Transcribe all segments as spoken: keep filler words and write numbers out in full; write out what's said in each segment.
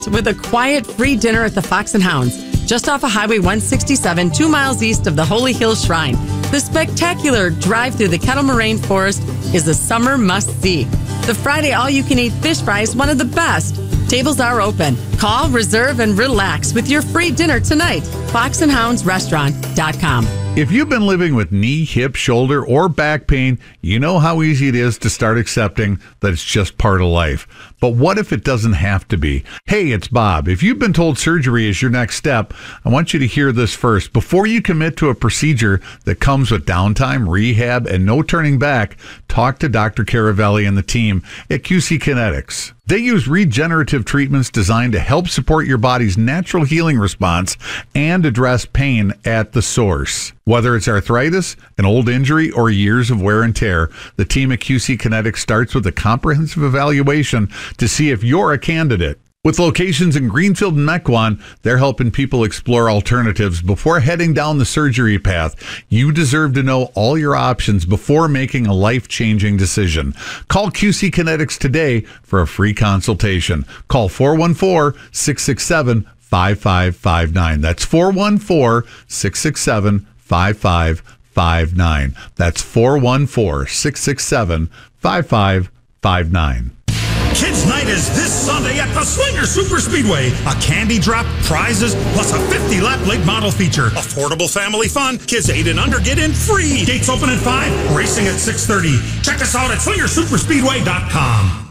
with a quiet, free dinner at the Fox and Hounds, just off of Highway one sixty-seven, two miles east of the Holy Hill Shrine. The spectacular drive through the Kettle Moraine Forest is a summer must-see. The Friday all-you-can-eat fish fry is one of the best. Tables are open. Call, reserve, and relax with your free dinner tonight. fox and hounds restaurant dot com. If you've been living with knee, hip, shoulder, or back pain, you know how easy it is to start accepting that it's just part of life. But what if it doesn't have to be? Hey, it's Bob. If you've been told surgery is your next step, I want you to hear this first. Before you commit to a procedure that comes with downtime, rehab, and no turning back, talk to Doctor Caravelli and the team at Q C Kinetics. They use regenerative treatments designed to help support your body's natural healing response and address pain at the source. Whether it's arthritis, an old injury, or years of wear and tear, the team at Q C Kinetics starts with a comprehensive evaluation to see if you're a candidate. With locations in Greenfield and Mequon, they're helping people explore alternatives before heading down the surgery path. You deserve to know all your options before making a life-changing decision. Call Q C Kinetics today for a free consultation. Call four one four, six six seven, five five five nine. That's four one four, six six seven, five five five nine. That's four one four, six six seven, five five five nine. Kids Night is this Sunday at the Slinger Super Speedway. A candy drop, prizes, plus a fifty lap late model feature. Affordable family fun. Kids eight and under get in free. Gates open at five, racing at six thirty. Check us out at slinger super speedway dot com.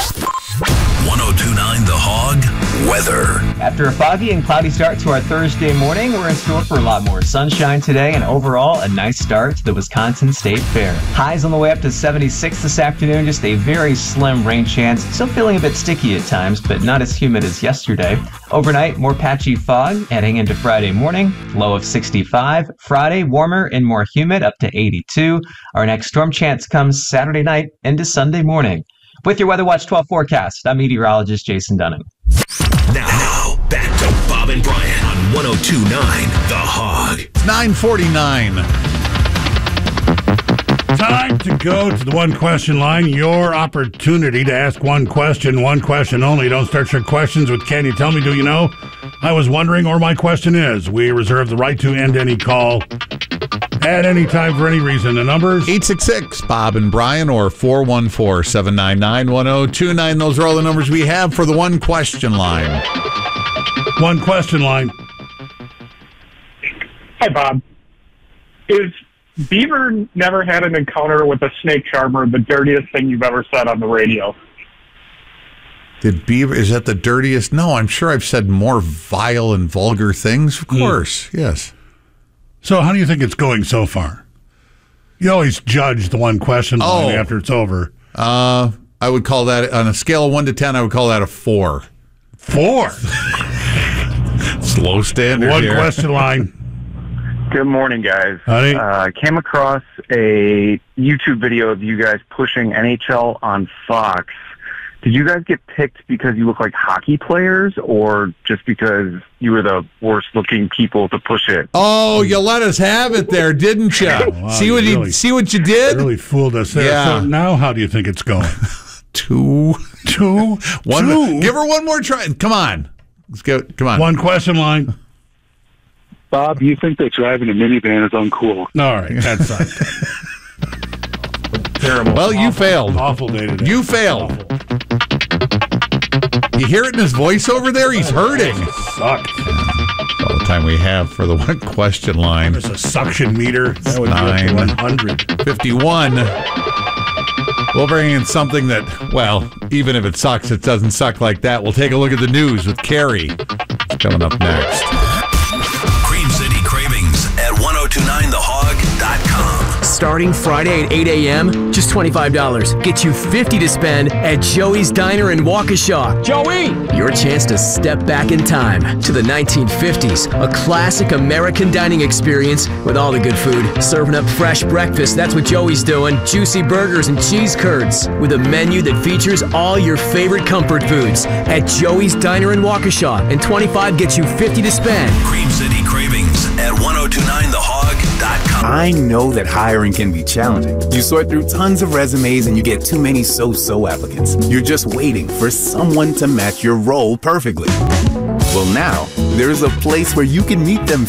one oh two point nine The Hog weather. After a foggy and cloudy start to our Thursday morning, we're in store for a lot more sunshine today and overall a nice start to the Wisconsin State Fair. Highs on the way up to seventy-six this afternoon, just a very slim rain chance. Still feeling a bit sticky at times, but not as humid as yesterday. Overnight, more patchy fog heading into Friday morning, low of sixty-five. Friday, warmer and more humid, up to eighty-two. Our next storm chance comes Saturday night into Sunday morning. With your Weather Watch twelve forecast, I'm meteorologist Jason Dunning. Now, back to Bob and Brian on one oh two point nine The Hog. nine forty-nine. Time to go to the one question line. Your opportunity to ask one question, one question only. Don't start your questions with can you tell me, do you know? I was wondering, or my question is. We reserve the right to end any call at any time for any reason. The numbers? eight six six, Bob and Brian, or four one four, seven nine nine, one oh two nine. Those are all the numbers we have for the one question line. One question line. Hi, Bob. Is Beaver never had an encounter with a snake charmer the dirtiest thing you've ever said on the radio? Did Beaver, is that the dirtiest? No, I'm sure I've said more vile and vulgar things. Of course, mm. Yes. So how do you think it's going so far? You always judge the one question line oh, after it's over. Uh, I would call that, on a scale of one to ten, I would call that a four. Four? Slow standard One here. question line. Good morning, guys. Honey. Uh, I came across a YouTube video of you guys pushing N H L on Fox. Did you guys get picked because you look like hockey players or just because you were the worst-looking people to push it? Oh, you let us have it there, didn't you? Oh, wow, see what you you really, see what you did? Really fooled us there. Yeah. So now how do you think it's going? Two. Two? One, Two? Give her one more try. Come on. Let's go. Come on. One question line. Bob, you think that driving a minivan is uncool? All right, that's not terrible. Well, awful, you failed. Awful day today. You failed. Awful. You hear it in his voice over there? He's hurting. Sucked. All the time we have for the one question line. There's a suction meter. That would Nine. be one hundred. fifty-one. We'll bring in something that, well, even if it sucks, it doesn't suck like that. We'll take a look at the news with Carrie. It's coming up next. Cream City Cravings at ten twenty-nine the hog dot com. Starting Friday at eight a.m., just twenty-five dollars. Get you fifty dollars to spend at Joey's Diner in Waukesha. Joey! Your chance to step back in time to the nineteen fifties. A classic American dining experience with all the good food. Serving up fresh breakfast, that's what Joey's doing. Juicy burgers and cheese curds. With a menu that features all your favorite comfort foods. At Joey's Diner in Waukesha. And twenty-five gets you fifty dollars to spend. Cream City Cravings at ten twenty-nine the hog dot com. dot com. I know that hiring can be challenging. You sort through tons of resumes and you get too many so-so applicants. You're just waiting for someone to match your role perfectly. Well, now, there's a place where you can meet them